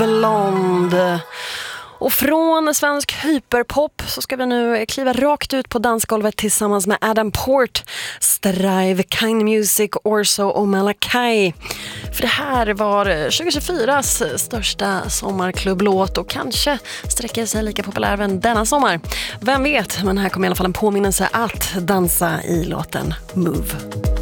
Blonde. Och från svensk hyperpop så ska vi nu kliva rakt ut på dansgolvet tillsammans med Adam Port, Strive, Kind Music, Orso och Malakai. För det här var 2024s största sommarklubblåt och kanske sträcker sig lika populär även denna sommar. Vem vet, men här kommer i alla fall en påminnelse att dansa i låten Move.